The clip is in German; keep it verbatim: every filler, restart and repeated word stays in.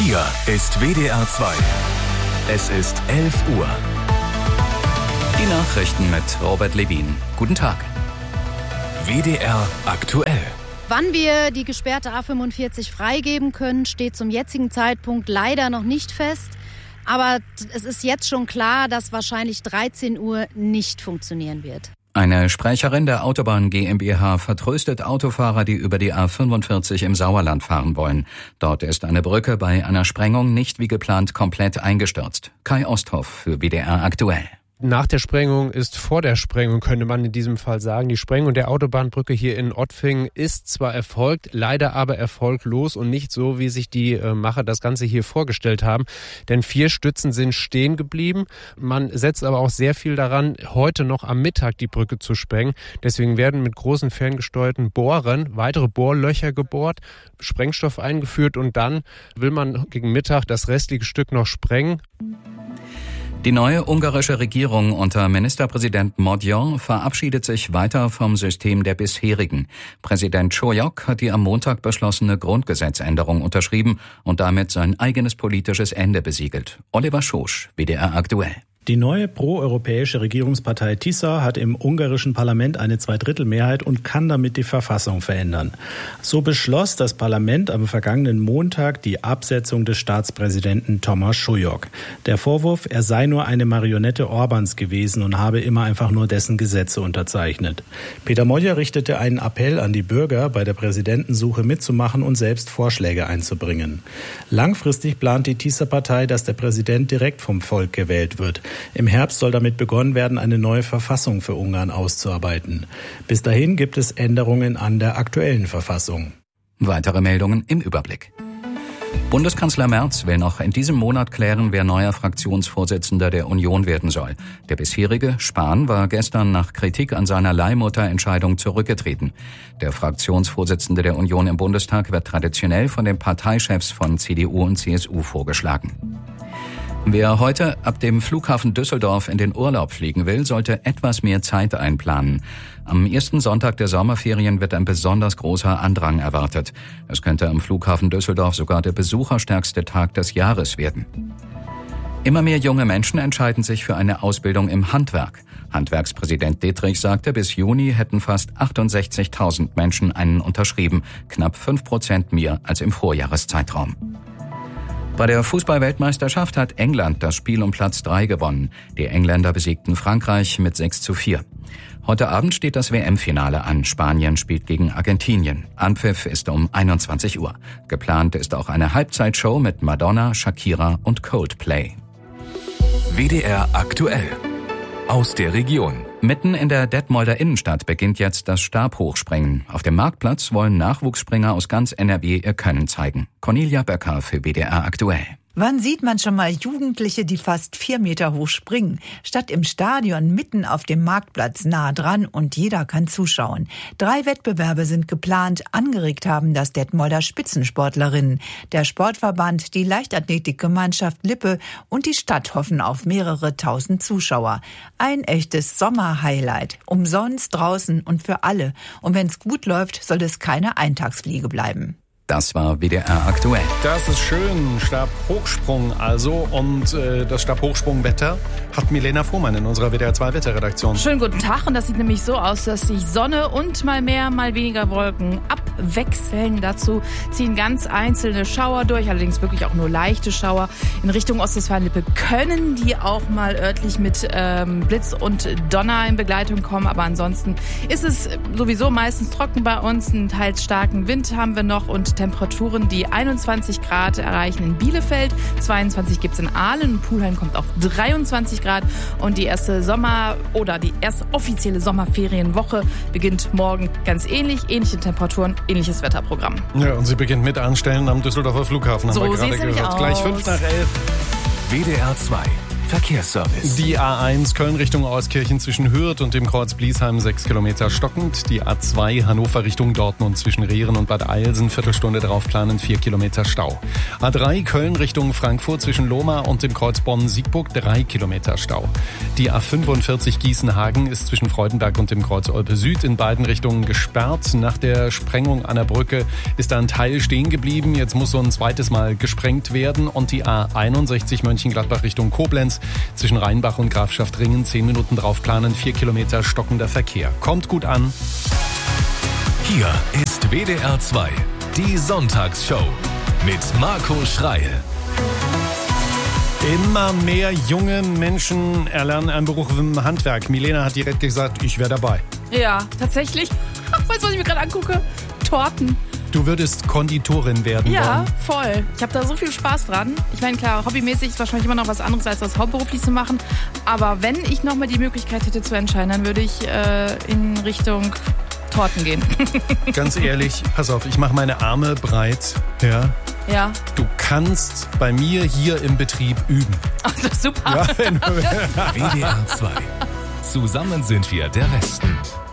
Hier ist W D R zwei. Es ist elf Uhr. Die Nachrichten mit Robert Levin. Guten Tag. W D R aktuell. Wann wir die gesperrte A fünfundvierzig freigeben können, steht zum jetzigen Zeitpunkt leider noch nicht fest. Aber es ist jetzt schon klar, dass wahrscheinlich dreizehn Uhr nicht funktionieren wird. Eine Sprecherin der Autobahn GmbH vertröstet Autofahrer, die über die A fünfundvierzig im Sauerland fahren wollen. Dort ist eine Brücke bei einer Sprengung nicht wie geplant komplett eingestürzt. Kai Osthoff für W D R aktuell. Nach der Sprengung ist vor der Sprengung, könnte man in diesem Fall sagen. Die Sprengung der Autobahnbrücke hier in Ottfing ist zwar erfolgt, leider aber erfolglos und nicht so, wie sich die äh, Macher das Ganze hier vorgestellt haben. Denn vier Stützen sind stehen geblieben. Man setzt aber auch sehr viel daran, heute noch am Mittag die Brücke zu sprengen. Deswegen werden mit großen ferngesteuerten Bohrern weitere Bohrlöcher gebohrt, Sprengstoff eingeführt und dann will man gegen Mittag das restliche Stück noch sprengen. Die neue ungarische Regierung unter Ministerpräsident Magyar verabschiedet sich weiter vom System der bisherigen. Präsident Csólyok hat die am Montag beschlossene Grundgesetzänderung unterschrieben und damit sein eigenes politisches Ende besiegelt. Oliver Schosch, W D R aktuell. Die neue proeuropäische Regierungspartei Tisza hat im ungarischen Parlament eine Zweidrittelmehrheit und kann damit die Verfassung verändern. So beschloss das Parlament am vergangenen Montag die Absetzung des Staatspräsidenten Tomáš Csólyok. Der Vorwurf, er sei nur eine Marionette Orbáns gewesen und habe immer einfach nur dessen Gesetze unterzeichnet. Péter Magyar richtete einen Appell an die Bürger, bei der Präsidentensuche mitzumachen und selbst Vorschläge einzubringen. Langfristig plant die Tisza-Partei, dass der Präsident direkt vom Volk gewählt wird. Im Herbst soll damit begonnen werden, eine neue Verfassung für Ungarn auszuarbeiten. Bis dahin gibt es Änderungen an der aktuellen Verfassung. Weitere Meldungen im Überblick. Bundeskanzler Merz will noch in diesem Monat klären, wer neuer Fraktionsvorsitzender der Union werden soll. Der bisherige, Spahn, war gestern nach Kritik an seiner Leihmutterentscheidung zurückgetreten. Der Fraktionsvorsitzende der Union im Bundestag wird traditionell von den Parteichefs von C D U und C S U vorgeschlagen. Wer heute ab dem Flughafen Düsseldorf in den Urlaub fliegen will, sollte etwas mehr Zeit einplanen. Am ersten Sonntag der Sommerferien wird ein besonders großer Andrang erwartet. Es könnte am Flughafen Düsseldorf sogar der besucherstärkste Tag des Jahres werden. Immer mehr junge Menschen entscheiden sich für eine Ausbildung im Handwerk. Handwerkspräsident Dittrich sagte, bis Juni hätten fast achtundsechzigtausend Menschen einen unterschrieben, knapp fünf Prozent mehr als im Vorjahreszeitraum. Bei der Fußball-Weltmeisterschaft hat England das Spiel um Platz drei gewonnen. Die Engländer besiegten Frankreich mit sechs zu vier. Heute Abend steht das W M-Finale an. Spanien spielt gegen Argentinien. Anpfiff ist um einundzwanzig Uhr. Geplant ist auch eine Halbzeitshow mit Madonna, Shakira und Coldplay. W D R aktuell. Aus der Region. Mitten in der Detmolder Innenstadt beginnt jetzt das Stabhochspringen. Auf dem Marktplatz wollen Nachwuchsspringer aus ganz N R W ihr Können zeigen. Cornelia Böcker für W D R aktuell. Wann sieht man schon mal Jugendliche, die fast vier Meter hoch springen? Statt im Stadion mitten auf dem Marktplatz nah dran und jeder kann zuschauen. Drei Wettbewerbe sind geplant, angeregt haben das Detmolder Spitzensportlerinnen. Der Sportverband, die Leichtathletikgemeinschaft Lippe und die Stadt hoffen auf mehrere tausend Zuschauer. Ein echtes Sommerhighlight. Umsonst draußen und für alle. Und wenn es gut läuft, soll es keine Eintagsfliege bleiben. Das war W D R aktuell. Das ist schön, Stabhochsprung also. Und äh, das Stabhochsprungwetter hat Milena Fuhrmann in unserer W D R zwei Wetterredaktion. Schönen guten Tag, und das sieht nämlich so aus, dass sich Sonne und mal mehr, mal weniger Wolken abwechseln. Dazu ziehen ganz einzelne Schauer durch, allerdings wirklich auch nur leichte Schauer. In Richtung Ostwestfalen-Lippe können die auch mal örtlich mit ähm, Blitz und Donner in Begleitung kommen. Aber ansonsten ist es sowieso meistens trocken bei uns. Einen teils starken Wind haben wir noch und Temperaturen, die einundzwanzig Grad erreichen in Bielefeld, zweiundzwanzig gibt's in Aalen und Pulheim kommt auf dreiundzwanzig Grad und die erste Sommer- oder die erste offizielle Sommerferienwoche beginnt morgen ganz ähnlich, ähnliche Temperaturen, ähnliches Wetterprogramm. Ja, und sie beginnt mit Anstellen am Düsseldorfer Flughafen, haben so wir gerade sieht's gehört. Aus. Gleich fünf nach elf. W D R zwei. Verkehrsservice. Die A eins Köln Richtung Euskirchen zwischen Hürth und dem Kreuz Bliesheim sechs Kilometer stockend. Die A zwei Hannover Richtung Dortmund zwischen Rehren und Bad Eilsen Viertelstunde drauf planen, vier Kilometer Stau. A drei Köln Richtung Frankfurt zwischen Lohmar und dem Kreuz Bonn-Siegburg drei Kilometer Stau. Die A fünfundvierzig Gießen-Hagen ist zwischen Freudenberg und dem Kreuz Olpe Süd in beiden Richtungen gesperrt. Nach der Sprengung an der Brücke ist da ein Teil stehen geblieben. Jetzt muss so ein zweites Mal gesprengt werden. Und die A einundsechzig Mönchengladbach Richtung Koblenz zwischen Rheinbach und Grafschaft-Ringen zehn Minuten drauf planen, vier Kilometer stockender Verkehr. Kommt gut an. Hier ist W D R zwei, die Sonntagsshow mit Marco Schreil. Immer mehr junge Menschen erlernen einen Beruf im Handwerk. Milena hat direkt gesagt, ich wäre dabei. Ja, tatsächlich. Weißt du, was ich mir gerade angucke? Torten. Du würdest Konditorin werden Ja, wollen. voll. Ich habe da so viel Spaß dran. Ich meine, klar, hobbymäßig ist wahrscheinlich immer noch was anderes, als das hauptberuflich zu machen. Aber wenn ich nochmal die Möglichkeit hätte zu entscheiden, dann würde ich äh, in Richtung Torten gehen. Ganz ehrlich, pass auf, ich mache meine Arme breit. Ja. Ja. Du kannst bei mir hier im Betrieb üben. Ach, das ist super. Ja, W D R zwei. Zusammen sind wir der Westen.